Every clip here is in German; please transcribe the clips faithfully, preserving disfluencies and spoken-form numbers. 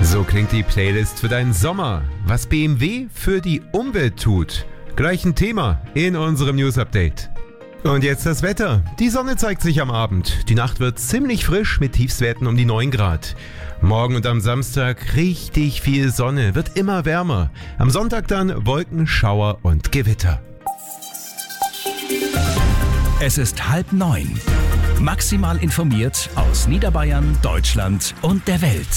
So klingt die Playlist für deinen Sommer. Was B M W für die Umwelt tut. Gleich ein Thema in unserem News-Update. Und jetzt das Wetter. Die Sonne zeigt sich am Abend. Die Nacht wird ziemlich frisch mit Tiefstwerten um die neun Grad. Morgen und am Samstag richtig viel Sonne, wird immer wärmer. Am Sonntag dann Wolken, Schauer und Gewitter. Es ist halb neun. Maximal informiert aus Niederbayern, Deutschland und der Welt.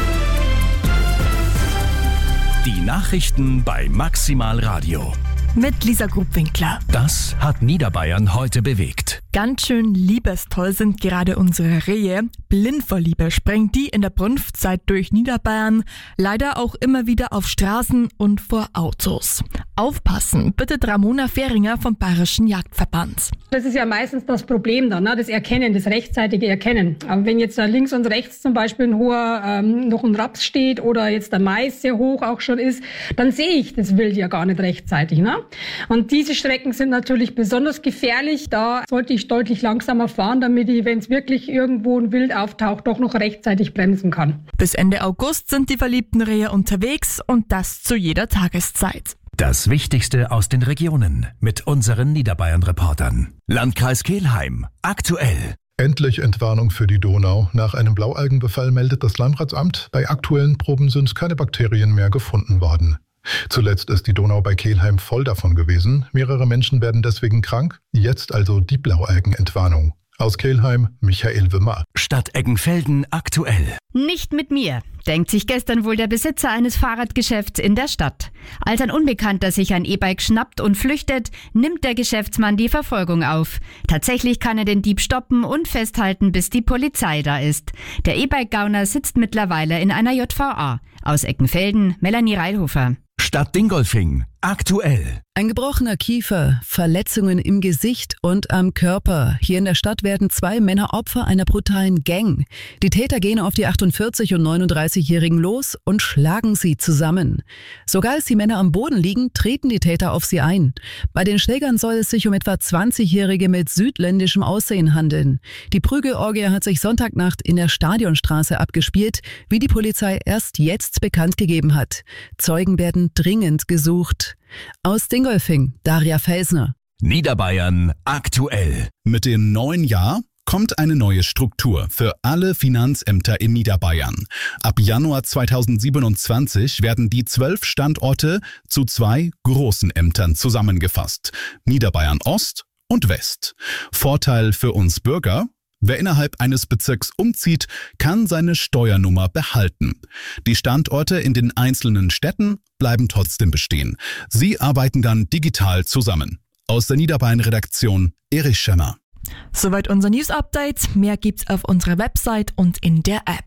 Die Nachrichten bei Maximal Radio. Mit Lisa Grubwinkler. Das hat Niederbayern heute bewegt. Ganz schön liebestoll sind gerade unsere Rehe. Blind vor Liebe sprengen die in der Brunftzeit durch Niederbayern. Leider auch immer wieder auf Straßen und vor Autos. Aufpassen, bittet Ramona Fehringer vom Bayerischen Jagdverband. Das ist ja meistens das Problem dann, ne? Das Erkennen, das rechtzeitige Erkennen. Aber wenn jetzt da links und rechts zum Beispiel ein hoher, ähm, noch ein Raps steht oder jetzt der Mais sehr hoch auch schon ist, dann sehe ich das Wild ja gar nicht rechtzeitig. Ne? Und diese Strecken sind natürlich besonders gefährlich. Da sollte ich deutlich langsamer fahren, damit ich, wenn es wirklich irgendwo ein Wild auftaucht, doch noch rechtzeitig bremsen kann. Bis Ende August sind die verliebten Rehe unterwegs und das zu jeder Tageszeit. Das Wichtigste aus den Regionen mit unseren Niederbayern-Reportern. Landkreis Kelheim, aktuell. Endlich Entwarnung für die Donau. Nach einem Blaualgenbefall meldet das Landratsamt, bei aktuellen Proben sind keine Bakterien mehr gefunden worden. Zuletzt ist die Donau bei Kelheim voll davon gewesen. Mehrere Menschen werden deswegen krank. Jetzt also die Blaualgenentwarnung. Aus Kelheim, Michael Wimmer. Stadt Eggenfelden, aktuell. Nicht mit mir, denkt sich gestern wohl der Besitzer eines Fahrradgeschäfts in der Stadt. Als ein Unbekannter sich ein E-Bike schnappt und flüchtet, nimmt der Geschäftsmann die Verfolgung auf. Tatsächlich kann er den Dieb stoppen und festhalten, bis die Polizei da ist. Der E-Bike-Gauner sitzt mittlerweile in einer J V A. Aus Eckenfelden, Melanie Reilhofer. Stadt Dingolfing, aktuell. Ein gebrochener Kiefer, Verletzungen im Gesicht und am Körper. Hier in der Stadt werden zwei Männer Opfer einer brutalen Gang. Die Täter gehen auf die achtundvierzig- und neununddreißigjährigen los und schlagen sie zusammen. Sogar als die Männer am Boden liegen, treten die Täter auf sie ein. Bei den Schlägern soll es sich um etwa zwanzigjährige mit südländischem Aussehen handeln. Die Prügelorgie hat sich Sonntagnacht in der Stadionstraße abgespielt, wie die Polizei erst jetzt bekannt gegeben hat. Zeugen werden dringend gesucht. Aus Dingolfing, Daria Felsner. Niederbayern, aktuell. Mit dem neuen Jahr kommt eine neue Struktur für alle Finanzämter in Niederbayern. Ab Januar zweitausendsiebenundzwanzig werden die zwölf Standorte zu zwei großen Ämtern zusammengefasst. Niederbayern Ost und West. Vorteil für uns Bürger: Wer innerhalb eines Bezirks umzieht, kann seine Steuernummer behalten. Die Standorte in den einzelnen Städten bleiben trotzdem bestehen. Sie arbeiten dann digital zusammen. Aus der Niederbayern-Redaktion Erich Schemmer. Soweit unser News-Update. Mehr gibt's auf unserer Website und in der App.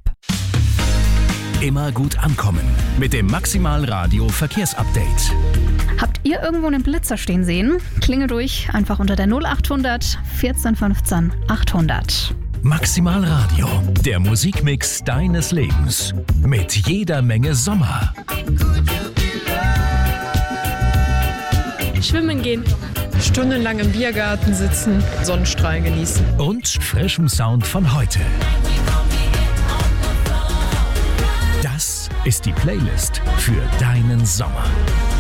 Immer gut ankommen mit dem Maximal Radio Verkehrsupdate. Habt ihr irgendwo einen Blitzer stehen sehen? Klingelt durch, einfach unter der null achthundert vierzehn fünfzehn achthundert. Maximal Radio, der Musikmix deines Lebens. Mit jeder Menge Sommer. Schwimmen gehen. Stundenlang im Biergarten sitzen, Sonnenstrahlen genießen. Und frischem Sound von heute. Das ist die Playlist für deinen Sommer.